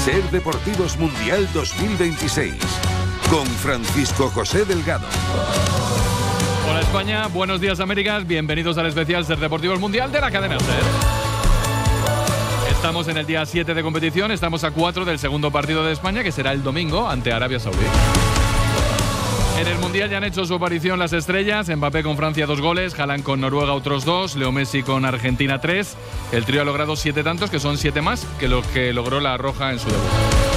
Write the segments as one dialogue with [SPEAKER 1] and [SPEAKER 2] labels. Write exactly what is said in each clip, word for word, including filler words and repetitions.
[SPEAKER 1] Ser Deportivos Mundial dos mil veintiséis, con Francisco José Delgado.
[SPEAKER 2] Hola España, buenos días Américas, bienvenidos al especial Ser Deportivos Mundial de la cadena Ser. Estamos en el día siete de competición, estamos a cuatro del segundo partido de España, que será el domingo ante Arabia Saudí. En el Mundial ya han hecho su aparición las estrellas: Mbappé con Francia dos goles, Haaland con Noruega otros dos, Leo Messi con Argentina tres. El trío ha logrado siete tantos, que son siete más que lo que logró la Roja en su debut.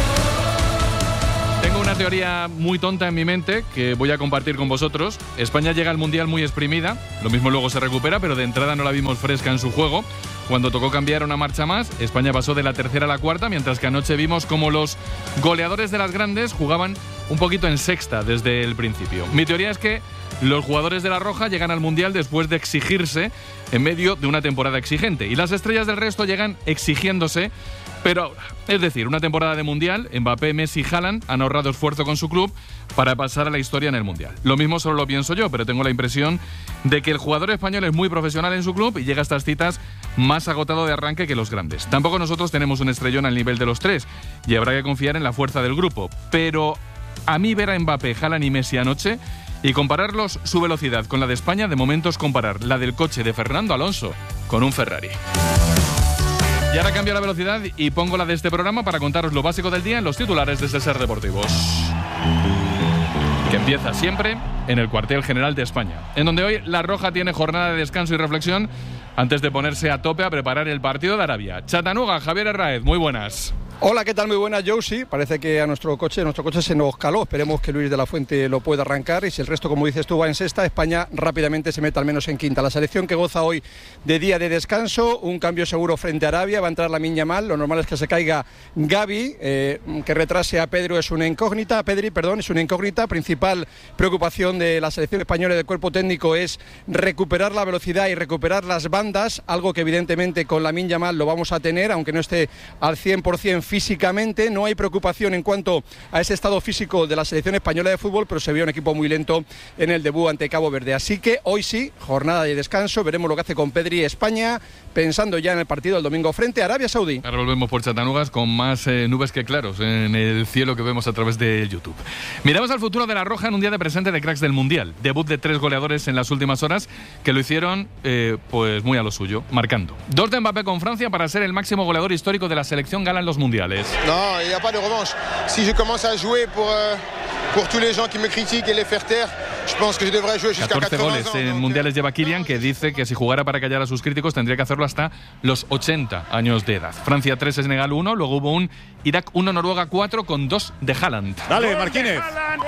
[SPEAKER 2] Tengo una teoría muy tonta en mi mente que voy a compartir con vosotros. España llega al Mundial muy exprimida, lo mismo luego se recupera, pero de entrada no la vimos fresca en su juego. Cuando tocó cambiar una marcha más, España pasó de la tercera a la cuarta, mientras que anoche vimos como los goleadores de las grandes jugaban un poquito en sexta desde el principio. Mi teoría es que los jugadores de la Roja llegan al Mundial después de exigirse en medio de una temporada exigente, y las estrellas del resto llegan exigiéndose, pero ahora. Es decir, una temporada de Mundial, Mbappé, Messi y Haaland han ahorrado esfuerzo con su club para pasar a la historia en el Mundial. Lo mismo solo lo pienso yo, pero tengo la impresión de que el jugador español es muy profesional en su club y llega a estas citas más agotado de arranque que los grandes. Tampoco nosotros tenemos un estrellón al nivel de los tres y habrá que confiar en la fuerza del grupo, pero a mí ver a Mbappé, Haaland y Messi anoche y compararlos su velocidad con la de España, de momento es comparar la del coche de Fernando Alonso con un Ferrari. Y ahora cambio la velocidad y pongo la de este programa para contaros lo básico del día en los titulares de Ser Deportivos, que empieza siempre en el cuartel general de España, en donde hoy la Roja tiene jornada de descanso y reflexión antes de ponerse a tope a preparar el partido de Arabia. Chattanooga, Javier Herráez, muy buenas.
[SPEAKER 3] Hola, ¿qué tal? Muy buenas, Joe. Sí, parece que a nuestro coche, nuestro coche se nos caló. Esperemos que Luis de la Fuente lo pueda arrancar, y si el resto, como dices tú, va en sexta, España rápidamente se mete al menos en quinta. La selección que goza hoy de día de descanso, un cambio seguro frente a Arabia, va a entrar Lamine Yamal, lo normal es que se caiga Gavi, eh, que retrase a Pedro es una incógnita, Pedri, perdón, es una incógnita. Principal preocupación de la selección española y del cuerpo técnico es recuperar la velocidad y recuperar las bandas, algo que evidentemente con Lamine Yamal lo vamos a tener, aunque no esté al cien por ciento físicamente. No hay preocupación en cuanto a ese estado físico de la selección española de fútbol, pero se vio un equipo muy lento en el debut ante Cabo Verde. Así que hoy sí, jornada de descanso, veremos lo que hace con Pedri España, pensando ya en el partido del domingo frente a Arabia Saudí.
[SPEAKER 2] Ahora volvemos por Chattanooga con más eh, nubes que claros en el cielo que vemos a través de YouTube. Miramos al futuro de la Roja en un día de presente de cracks del Mundial. Debut de tres goleadores en las últimas horas que lo hicieron eh, pues muy a lo suyo, marcando. Dos de Mbappé con Francia para ser el máximo goleador histórico de la selección gala en los mundiales.
[SPEAKER 4] No, il n'y a pas de revanche. Si je commence à jouer pour, euh, pour tous les gens qui me critiquent et les faire taire, je pense que je devrais jouer jusqu'à
[SPEAKER 2] catorce
[SPEAKER 4] quatre-vingts
[SPEAKER 2] goles
[SPEAKER 4] ans.
[SPEAKER 2] en
[SPEAKER 4] Donc...
[SPEAKER 2] mundiales lleva Kylian, que dice que si jugara para callar a sus críticos tendría que hacerlo hasta los ochenta años de edad. Francia tres, Senegal uno, luego hubo un Irak uno, Noruega cuatro con dos de Haaland.
[SPEAKER 5] Dale, Martínez.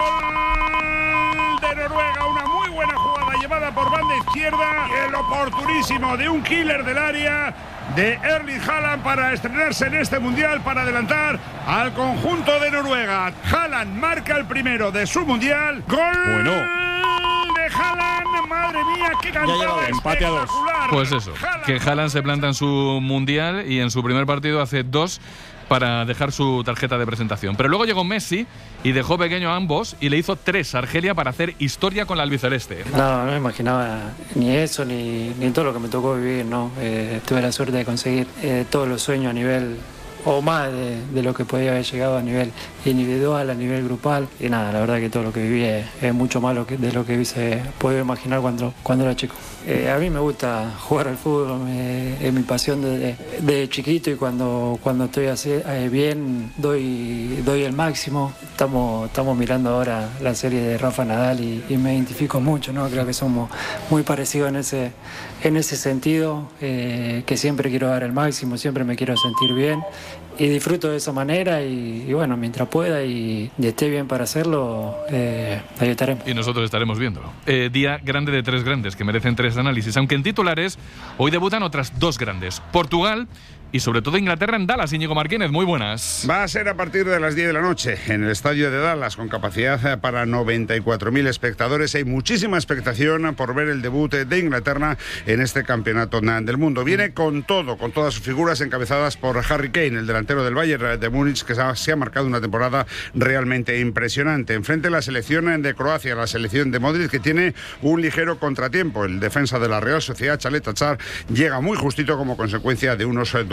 [SPEAKER 6] Gol de Noruega, una muy buena jugada llevada por banda izquierda, y el oportunísimo de un killer del área de Erling Haaland para estrenarse en este mundial, para adelantar al conjunto de Noruega. Haaland marca el primero de su mundial. Gol
[SPEAKER 5] bueno.
[SPEAKER 6] de Haaland, madre mía, qué cantada
[SPEAKER 5] empate a dos.
[SPEAKER 2] Pues eso, que Haaland se planta en su mundial y en su primer partido hace dos para dejar su tarjeta de presentación. Pero luego llegó Messi y dejó pequeño a ambos y le hizo tres a Argelia para hacer historia con la albiceleste.
[SPEAKER 7] No, no me imaginaba ni eso, ni, ni todo lo que me tocó vivir, ¿no? Eh, tuve la suerte de conseguir eh, todos los sueños a nivel, o más de, de lo que podía haber llegado a nivel individual, a nivel grupal. Y nada, la verdad que todo lo que viví es, es mucho más lo que, de lo que hubiese podido imaginar cuando, cuando era chico. Eh, a mí me gusta jugar al fútbol, me, es mi pasión desde de chiquito, y cuando, cuando estoy así, eh, bien doy, doy el máximo. Estamos, estamos mirando ahora la serie de Rafa Nadal y, y me identifico mucho, ¿no? Creo que somos muy parecidos en ese, en ese sentido, eh, que siempre quiero dar el máximo, siempre me quiero sentir bien. Y disfruto de esa manera y, y bueno, mientras pueda y, y esté bien para hacerlo, eh, ahí estaremos.
[SPEAKER 2] Y nosotros estaremos viéndolo. Eh, día grande de tres grandes que merecen tres análisis, aunque en titulares hoy debutan otras dos grandes. Portugal y sobre todo Inglaterra en Dallas. Íñigo Martínez, muy buenas.
[SPEAKER 8] Va a ser a partir de las diez de la noche en el estadio de Dallas, con capacidad para noventa y cuatro mil espectadores. Hay muchísima expectación por ver el debut de Inglaterra en este campeonato del mundo. Viene con todo, con todas sus figuras encabezadas por Harry Kane, el delantero del Bayern de Múnich, que se ha marcado una temporada realmente impresionante. Enfrente la selección de Croacia, la selección de Modric, que tiene un ligero contratiempo. El defensa de la Real Sociedad, Chalet Achar, llega muy justito como consecuencia de unos dolores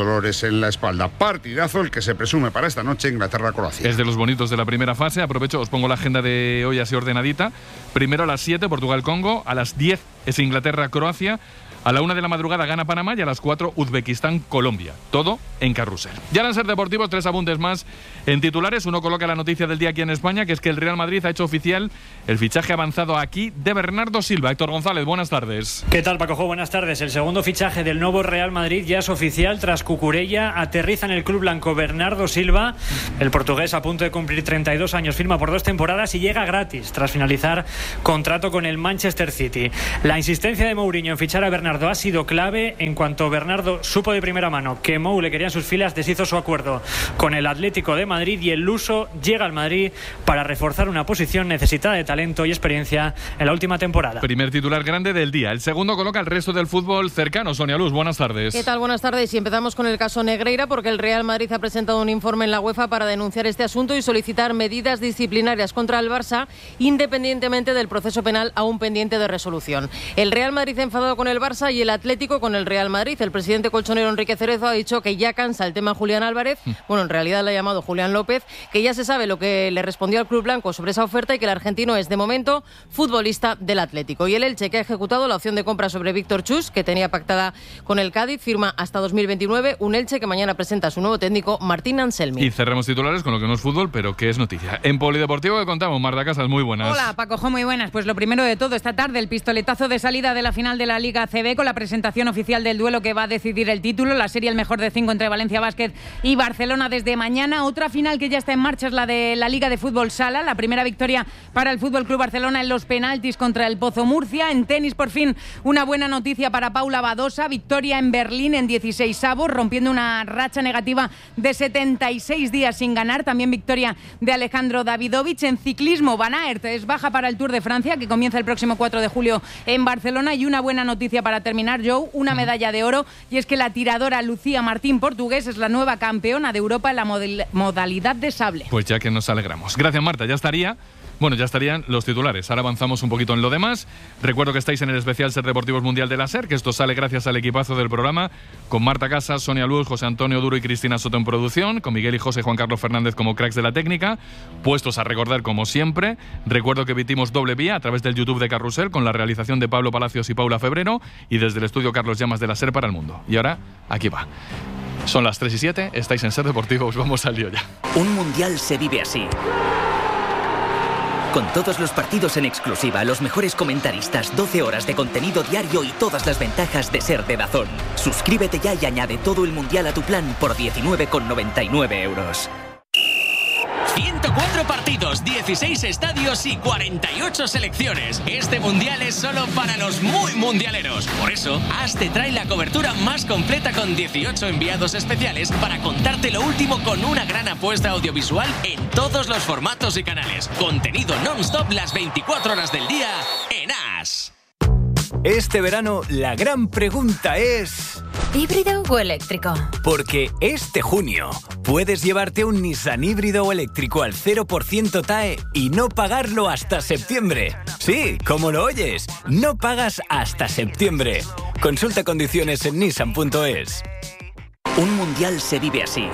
[SPEAKER 8] dolores en la espalda. Partidazo el que se presume para esta noche Inglaterra-Croacia.
[SPEAKER 2] Es de los bonitos de la primera fase. Aprovecho, os pongo la agenda de hoy así ordenadita. Primero a las siete Portugal-Congo, a las diez es Inglaterra-Croacia, a la una de la madrugada gana Panamá y a las cuatro Uzbekistán-Colombia. Todo en carrusel. Ya en Ser Deportivos, tres apuntes más en titulares. Uno coloca la noticia del día aquí en España, que es que el Real Madrid ha hecho oficial el fichaje avanzado aquí de Bernardo Silva. Héctor González, buenas tardes.
[SPEAKER 5] ¿Qué tal, Paco? Buenas tardes. El segundo fichaje del nuevo Real Madrid ya es oficial. Tras Cucurella, aterriza en el club blanco Bernardo Silva. El portugués, a punto de cumplir treinta y dos años, firma por dos temporadas y llega gratis tras finalizar contrato con el Manchester City. La insistencia de Mourinho en fichar a Bernardo ha sido clave. En cuanto Bernardo supo de primera mano que Mou le quería en sus filas, deshizo su acuerdo con el Atlético de Madrid y el luso llega al Madrid para reforzar una posición necesitada de talento y experiencia en la última temporada.
[SPEAKER 2] Primer titular grande del día. El segundo coloca el resto del fútbol cercano. Sonia Luz, buenas tardes.
[SPEAKER 9] ¿Qué tal? Buenas tardes. Y empezamos con el caso Negreira, porque el Real Madrid ha presentado un informe en la UEFA para denunciar este asunto y solicitar medidas disciplinarias contra el Barça, independientemente del proceso penal aún pendiente de resolución. El Real Madrid enfadado con el Barça y el Atlético con el Real Madrid. El presidente colchonero Enrique Cerezo ha dicho que ya cansa el tema Julián Álvarez, bueno, en realidad le ha llamado Julián López, que ya se sabe lo que le respondió al club blanco sobre esa oferta y que el argentino es, de momento, futbolista del Atlético. Y el Elche, que ha ejecutado la opción de compra sobre Víctor Chus, que tenía pactada con el Cádiz, firma hasta dos mil veintinueve, un Elche que mañana presenta a su nuevo técnico, Martín Anselmi.
[SPEAKER 2] Y cerramos titulares con lo que no es fútbol, pero que es noticia. En Polideportivo, que contamos? Marta Casas, muy buenas.
[SPEAKER 10] Hola, Paco, muy buenas. Pues lo primero de todo, esta tarde el pistoletazo de salida de la final de la Liga A C B con la presentación oficial del duelo que va a decidir el título, la serie el mejor de cinco entre Valencia Basket y Barcelona desde mañana. Otra final que ya está en marcha es la de la Liga de Fútbol Sala, la primera victoria para el Fútbol Club Barcelona en los penaltis contra el Pozo Murcia. En tenis, por fin, una buena noticia para Paula Badosa, victoria en Berlín en dieciseisavos, rompiendo una racha negativa de setenta y seis días sin ganar. También victoria de Alejandro Davidovich. En ciclismo, Van Aert es baja para el Tour de Francia, que comienza el próximo cuatro de julio en Barcelona. Y una buena noticia para terminar, Joe, una medalla de oro, y es que la tiradora Lucía Martín Portugués es la nueva campeona de Europa en la modalidad de sable.
[SPEAKER 2] Pues ya que nos alegramos. Gracias, Marta. Ya estaría... Bueno, ya estarían los titulares. Ahora avanzamos un poquito en lo demás. Recuerdo que estáis en el especial Ser Deportivos Mundial de la SER, que esto sale gracias al equipazo del programa, con Marta Casas, Sonia Luz, José Antonio Duro y Cristina Soto en producción, con Miguel y José Juan Carlos Fernández como cracks de la técnica. Puestos a recordar, como siempre, recuerdo que emitimos doble vía a través del YouTube de Carrusel, con la realización de Pablo Palacios y Paula Febrero, y desde el estudio Carlos Llamas de la SER para el mundo. Y ahora, aquí va. Son las tres y siete, estáis en Ser Deportivos, vamos al lío ya.
[SPEAKER 11] Un mundial se vive así. Con todos los partidos en exclusiva, los mejores comentaristas, doce horas de contenido diario y todas las ventajas de ser de DAZN. Suscríbete ya y añade todo el mundial a tu plan por diecinueve con noventa y nueve euros.
[SPEAKER 12] ciento cuatro partidos, dieciséis estadios y cuarenta y ocho selecciones. Este mundial es solo para los muy mundialeros. Por eso, A S te trae la cobertura más completa con dieciocho enviados especiales para contarte lo último con una gran apuesta audiovisual en todos los formatos y canales. Contenido non-stop las veinticuatro horas del día en A S.
[SPEAKER 13] Este verano, la gran pregunta es...
[SPEAKER 14] ¿híbrido o eléctrico?
[SPEAKER 13] Porque este junio puedes llevarte un Nissan híbrido o eléctrico al cero por ciento T A E y no pagarlo hasta septiembre. Sí, como lo oyes, no pagas hasta septiembre. Consulta condiciones en nissan punto es.
[SPEAKER 11] Un mundial se vive así.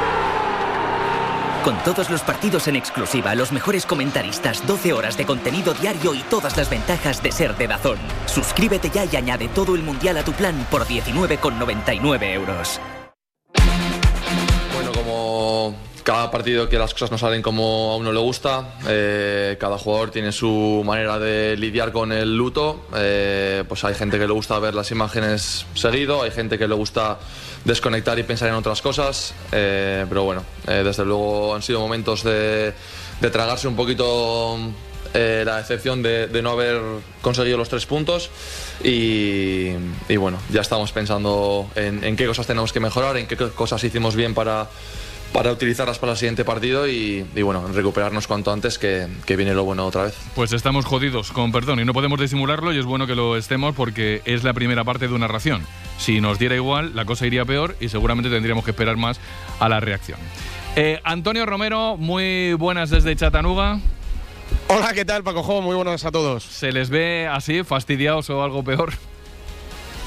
[SPEAKER 11] Con todos los partidos en exclusiva, los mejores comentaristas, doce horas de contenido diario y todas las ventajas de ser de DAZN. Suscríbete ya y añade todo el mundial a tu plan por diecinueve con noventa y nueve euros.
[SPEAKER 15] Bueno, como cada partido que las cosas no salen como a uno le gusta, eh, cada jugador tiene su manera de lidiar con el luto. Eh, pues hay gente que le gusta ver las imágenes seguido, hay gente que le gusta desconectar y pensar en otras cosas, eh, pero bueno, eh, desde luego han sido momentos de, de tragarse un poquito eh, la decepción de, de no haber conseguido los tres puntos y, y bueno, ya estamos pensando en, en qué cosas tenemos que mejorar, en qué cosas hicimos bien para, para utilizarlas para el siguiente partido y, y bueno, recuperarnos cuanto antes, que, que viene lo bueno otra vez.
[SPEAKER 2] Pues estamos jodidos, con perdón, y no podemos disimularlo y es bueno que lo estemos porque es la primera parte de una ración. Si nos diera igual, la cosa iría peor y seguramente tendríamos que esperar más a la reacción. Eh, Antonio Romero, muy buenas desde Chattanooga.
[SPEAKER 16] Hola, ¿qué tal, Paco Jo? Muy buenas a todos.
[SPEAKER 2] ¿Se les ve así, fastidiados o algo peor?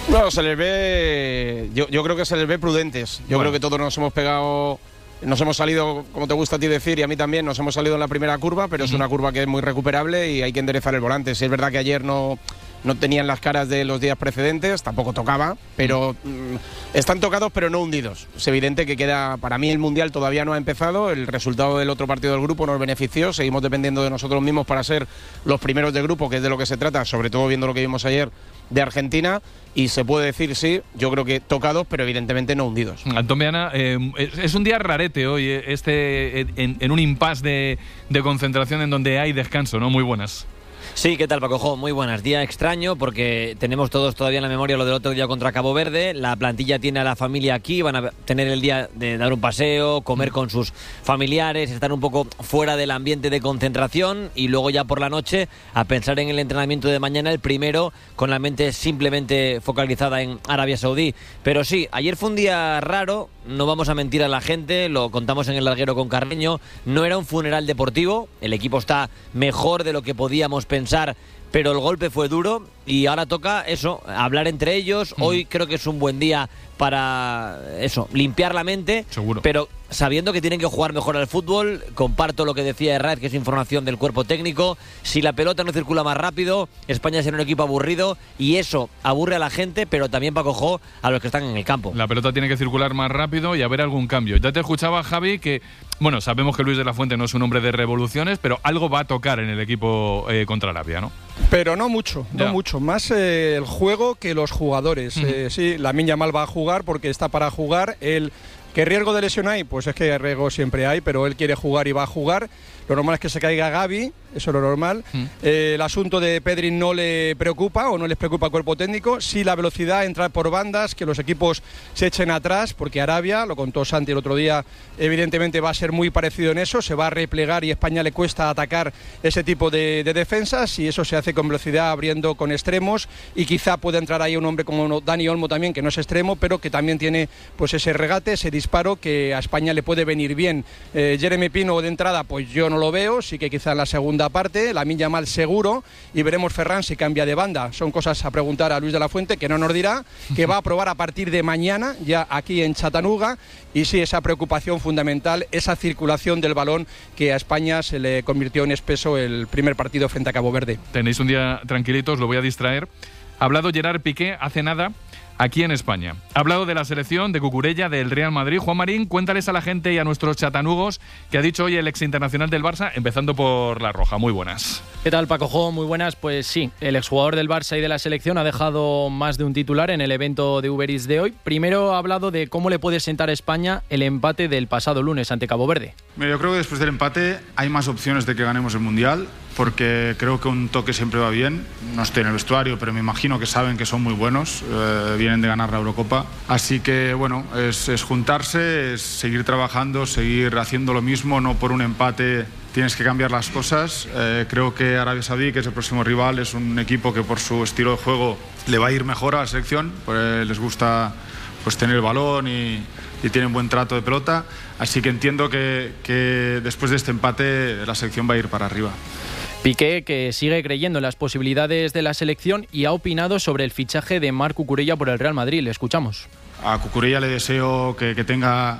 [SPEAKER 16] Bueno, se les ve, yo, yo creo que se les ve prudentes. Yo bueno. creo que todos nos hemos pegado, nos hemos salido, como te gusta a ti decir, y a mí también, nos hemos salido en la primera curva, pero uh-huh. es una curva que es muy recuperable y hay que enderezar el volante. Si es verdad que ayer no, no tenían las caras de los días precedentes, tampoco tocaba, pero mm, están tocados pero no hundidos. Es evidente que queda, para mí el Mundial todavía no ha empezado, el resultado del otro partido del grupo nos benefició, seguimos dependiendo de nosotros mismos para ser los primeros de grupo, que es de lo que se trata, sobre todo viendo lo que vimos ayer de Argentina, y se puede decir, sí, yo creo que tocados, pero evidentemente no hundidos.
[SPEAKER 2] Antón Viana, eh, es un día rarete hoy, este en, en un impasse de, de concentración en donde hay descanso, ¿no? Muy buenas.
[SPEAKER 17] Sí, ¿qué tal, Paco Jo? Muy buenas. Día extraño porque tenemos todos todavía en la memoria lo del otro día contra Cabo Verde. La plantilla tiene a la familia aquí, van a tener el día de dar un paseo, comer con sus familiares, estar un poco fuera del ambiente de concentración y luego ya por la noche a pensar en el entrenamiento de mañana, el primero, con la mente simplemente focalizada en Arabia Saudí. Pero sí, ayer fue un día raro, no vamos a mentir a la gente, lo contamos en el larguero con Carreño, no era un funeral deportivo, el equipo está mejor de lo que podíamos pensar, pero el golpe fue duro y ahora toca eso, hablar entre ellos. Mm. Hoy creo que es un buen día para eso, limpiar la mente.
[SPEAKER 2] Seguro.
[SPEAKER 17] Pero sabiendo que tienen que jugar mejor al fútbol, comparto lo que decía Herrera, que es información del cuerpo técnico. Si la pelota no circula más rápido, España será un equipo aburrido y eso aburre a la gente, pero también Paco Jo a los que están en el campo.
[SPEAKER 2] La pelota tiene que circular más rápido y haber algún cambio. Ya te escuchaba, Javi, que bueno, sabemos que Luis de la Fuente no es un hombre de revoluciones, pero algo va a tocar en el equipo eh, contra Arabia, ¿no?
[SPEAKER 3] Pero no mucho, no
[SPEAKER 2] ya.
[SPEAKER 3] mucho. Más eh, el juego que los jugadores. Uh-huh. eh, sí, Lamine Yamal va a jugar porque está para jugar. Él, ¿qué riesgo de lesión hay? Pues es que riesgo siempre hay, pero él quiere jugar y va a jugar. Lo normal es que se caiga Gavi, eso es lo normal. Mm. Eh, el asunto de Pedri no le preocupa o no les preocupa al cuerpo técnico. Sí, la velocidad, entrar por bandas, que los equipos se echen atrás, porque Arabia, lo contó Santi el otro día, evidentemente va a ser muy parecido en eso, se va a replegar y a España le cuesta atacar ese tipo de, de defensas y eso se hace con velocidad, abriendo con extremos y quizá pueda entrar ahí un hombre como Dani Olmo también, que no es extremo, pero que también tiene pues ese regate, ese disparo que a España le puede venir bien. Eh, Jeremy Pino de entrada, pues yo no lo veo, sí que quizá en la segunda parte, Lamine Yamal seguro y veremos Ferran si cambia de banda. Son cosas a preguntar a Luis de la Fuente, que no nos dirá, que va a probar a partir de mañana ya aquí en Chattanooga y sí, esa preocupación fundamental, esa circulación del balón que a España se le convirtió en espeso el primer partido frente a Cabo Verde.
[SPEAKER 2] Tenéis un día tranquilitos, lo voy a distraer. Ha hablado Gerard Piqué hace nada aquí en España. Ha hablado de la selección, de Cucurella, del Real Madrid. Juan Marín, cuéntales a la gente y a nuestros chatanugos que ha dicho hoy el ex internacional del Barça, empezando por La Roja. Muy buenas.
[SPEAKER 18] ¿Qué tal, Paco Jo? Muy buenas. Pues sí, el exjugador del Barça y de la selección ha dejado más de un titular en el evento de Uber Eats de hoy. Primero ha hablado de cómo le puede sentar a España el empate del pasado lunes ante Cabo Verde.
[SPEAKER 19] Mira, yo creo que después del empate hay más opciones de que ganemos el Mundial, porque creo que un toque siempre va bien. No estoy en el vestuario, pero me imagino que saben que son muy buenos, eh, vienen de ganar la Eurocopa. Así que, bueno, es, es juntarse, es seguir trabajando, seguir haciendo lo mismo, no por un empate tienes que cambiar las cosas. Eh, creo que Arabia Saudí, que es el próximo rival, es un equipo que por su estilo de juego le va a ir mejor a la selección, pues les gusta pues tener el balón y, y tienen buen trato de pelota. Así que entiendo que, que después de este empate la selección va a ir para arriba.
[SPEAKER 18] Piqué, que sigue creyendo en las posibilidades de la selección y ha opinado sobre el fichaje de Marc Cucurella por el Real Madrid. Le escuchamos.
[SPEAKER 19] A Cucurella le deseo que, que tenga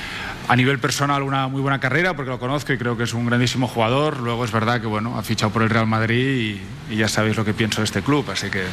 [SPEAKER 19] a nivel personal una muy buena carrera, porque lo conozco y creo que es un grandísimo jugador. Luego es verdad que bueno, ha fichado por el Real Madrid y, y ya sabéis lo que pienso de este club, así que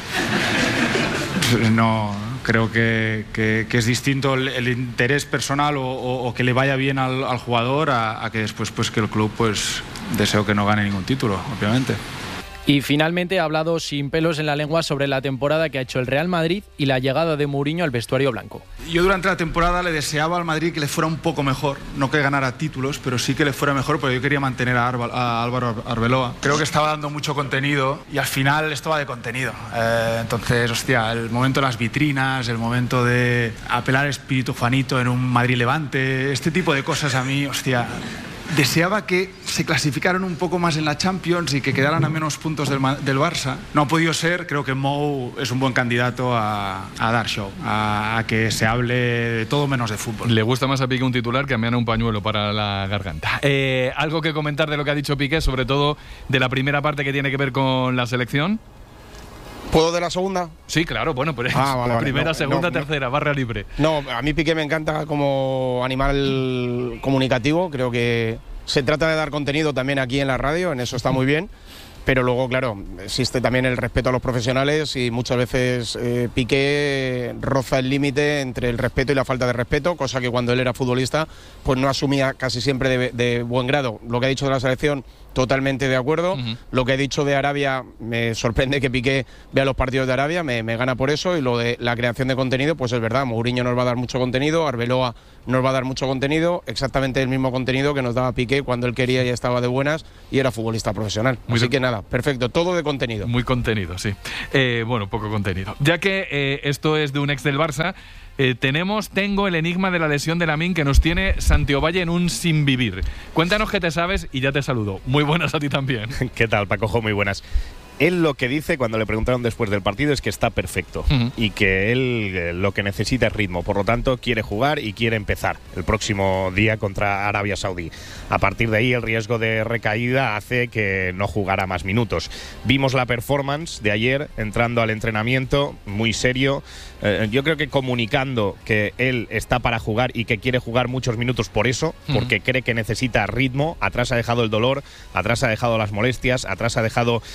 [SPEAKER 19] no creo que, que, que es distinto el, el interés personal o, o, o que le vaya bien al, al jugador a, a que después pues que el club pues deseo que no gane ningún título, obviamente.
[SPEAKER 18] Y finalmente ha hablado sin pelos en la lengua sobre la temporada que ha hecho el Real Madrid y la llegada de Mourinho al vestuario blanco.
[SPEAKER 19] Yo durante la temporada le deseaba al Madrid que le fuera un poco mejor, no que ganara títulos, pero sí que le fuera mejor, porque yo quería mantener a, Arba, a Álvaro Arbeloa. Creo que estaba dando mucho contenido y al final esto va de contenido. Eh, entonces, hostia, el momento de las vitrinas, el momento de apelar espíritu Juanito en un Madrid-Levante, este tipo de cosas a mí, hostia... Deseaba que se clasificaran un poco más en la Champions y que quedaran a menos puntos del, del Barça. No ha podido ser, creo que Mou es un buen candidato a, a dar show, a, a que se hable de todo menos de fútbol.
[SPEAKER 2] Le gusta más a Piqué un titular que a Meana un pañuelo para la garganta. Eh, ¿Algo que comentar de lo que ha dicho Piqué, sobre todo de la primera parte que tiene que ver con la selección?
[SPEAKER 16] ¿Puedo de la segunda?
[SPEAKER 2] Sí, claro, bueno, pues
[SPEAKER 16] ah, vale, vale.
[SPEAKER 2] primera,
[SPEAKER 16] no,
[SPEAKER 2] segunda,
[SPEAKER 16] no,
[SPEAKER 2] tercera, barra libre.
[SPEAKER 16] No, a mí Piqué me encanta como animal comunicativo, creo que se trata de dar contenido también aquí en la radio, en eso está muy bien. Pero luego, claro, existe también el respeto a los profesionales y muchas veces eh, Piqué roza el límite entre el respeto y la falta de respeto, cosa que cuando él era futbolista pues no asumía casi siempre de, de buen grado. Lo que ha dicho de la selección, totalmente de acuerdo. Uh-huh. Lo que he dicho de Arabia, me sorprende que Piqué vea los partidos de Arabia, me, me gana por eso. Y lo de la creación de contenido, pues es verdad, Mourinho nos va a dar mucho contenido, Arbeloa nos va a dar mucho contenido, exactamente el mismo contenido que nos daba Piqué cuando él quería y estaba de buenas y era futbolista profesional. Muy Así de... que nada, perfecto, todo de contenido.
[SPEAKER 2] Muy contenido, sí. Eh, bueno, poco contenido. Ya que eh, esto es de un ex del Barça, Eh, tenemos, tengo el enigma de la lesión de Lamine que nos tiene Santi Ovalle en un sin vivir. Cuéntanos qué te sabes y ya te saludo. Muy buenas a ti también.
[SPEAKER 20] ¿Qué tal, Pacojo? Muy buenas. Él lo que dice cuando le preguntaron después del partido es que está perfecto uh-huh. y que él eh, lo que necesita es ritmo, por lo tanto quiere jugar y quiere empezar el próximo día contra Arabia Saudí. A partir de ahí el riesgo de recaída hace que no jugara más minutos. Vimos la performance de ayer entrando al entrenamiento, muy serio, eh, yo creo que comunicando que él está para jugar y que quiere jugar muchos minutos por eso, uh-huh. porque cree que necesita ritmo. Atrás ha dejado el dolor, atrás ha dejado las molestias, atrás ha dejado